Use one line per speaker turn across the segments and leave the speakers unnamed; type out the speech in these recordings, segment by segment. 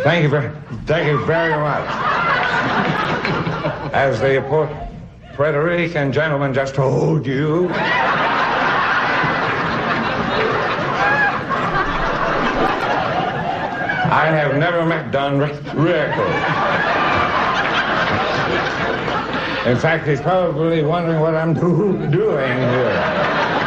Thank you very much. As the Puerto gentleman just told you, I have never met Don Rickles. In fact, he's probably wondering what I'm doing here.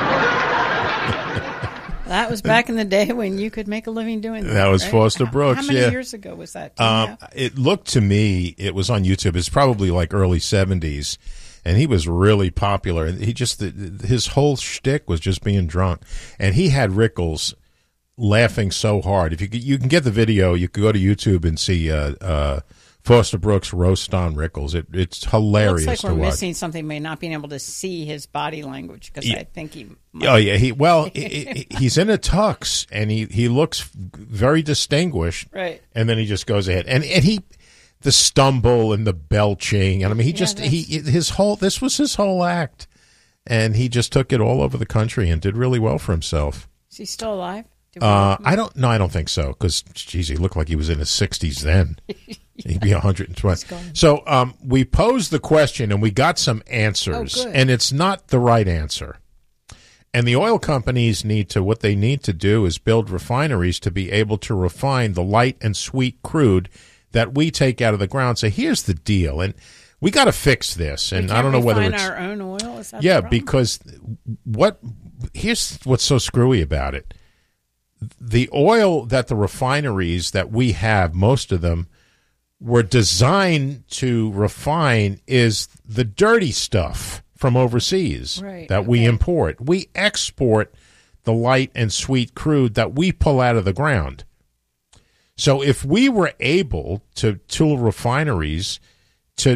That was back in the day when you could make a living doing that.
That was
right?
Foster Brooks.
How many years ago was that?
It looked to me, it was on YouTube. It's probably like early 70s, and he was really popular. And his whole shtick was just being drunk, and he had Rickles laughing so hard. If you can get the video, you can go to YouTube and see Foster Brooks roast Don Rickles. It's hilarious.
It looks like
to
we're
watch.
missing something by not being able to see his body language because I think he might.
Oh yeah, he's in a tux and he looks very distinguished.
Right.
And then he just goes ahead and the stumble and the belching, and I mean this was his whole act, and he just took it all over the country and did really well for himself.
Is he still alive?
I don't think so, because geez, he looked like he was in his 60s then. He'd be 120. So we posed the question and we got some answers, and it's not the right answer. And the oil companies what they need to do is build refineries to be able to refine the light and sweet crude that we take out of the ground. So here's the deal, and we got to fix this. And I don't know whether it's
our own oil. Is that the problem?
Because here's what's so screwy about it. The oil that the refineries that we have, most of them, were designed to refine is the dirty stuff from overseas that we import. We export the light and sweet crude that we pull out of the ground. So if we were able to tool refineries to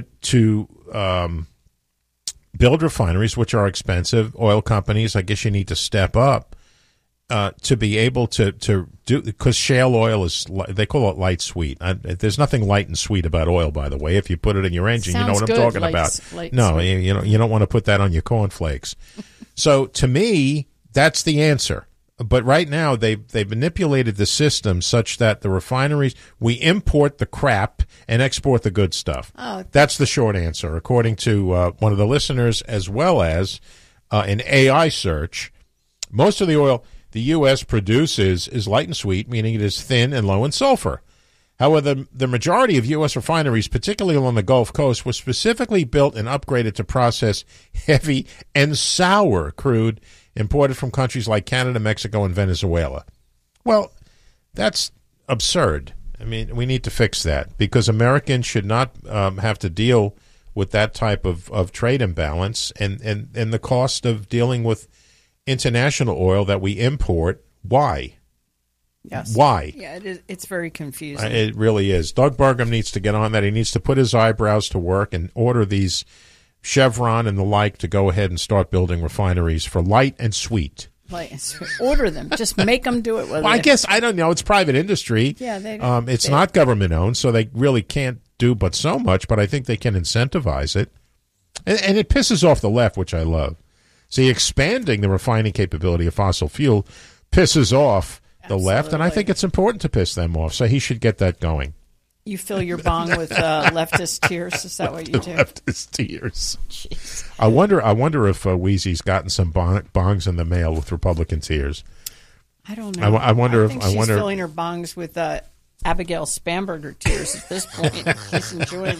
build refineries, which are expensive, oil companies, I guess you need to step up. To be able to do, because shale oil is, they call it light sweet. There's nothing light and sweet about oil, by the way. If you put it in your engine, you know what I'm talking about. No, you don't want to put that on your cornflakes. So to me, that's the answer. But right now, they've manipulated the system such that the refineries, we import the crap and export the good stuff. That's the short answer, according to one of the listeners, as well as an AI search. Most of the oil the U.S. produces is light and sweet, meaning it is thin and low in sulfur. However, the majority of U.S. refineries, particularly along the Gulf Coast, were specifically built and upgraded to process heavy and sour crude imported from countries like Canada, Mexico, and Venezuela. Well, that's absurd. I mean, we need to fix that, because Americans should not have to deal with that type of trade imbalance and the cost of dealing with international oil that we import. Why?
Yes.
Why?
Yeah, it's very confusing.
It really is. Doug Burgum needs to get on that. He needs to put his eyebrows to work and order these Chevron and the like to go ahead and start building refineries for light and sweet.
Light and sweet. Order them. Just make them do it.
Well, I guess, I don't know. It's private industry.
Yeah,
it's not government owned, so they really can't do but so much, but I think they can incentivize it. And it pisses off the left, which I love. See, expanding the refining capability of fossil fuel pisses off the left, and I think it's important to piss them off, so he should get that going.
You fill your bong with leftist tears? Is that what you do?
Leftist tears.
Jeez.
I wonder if Wheezy's gotten some bongs in the mail with Republican tears.
I don't know.
I wonder
she's filling her bongs with Abigail Spanberger tears at this point. She's enjoying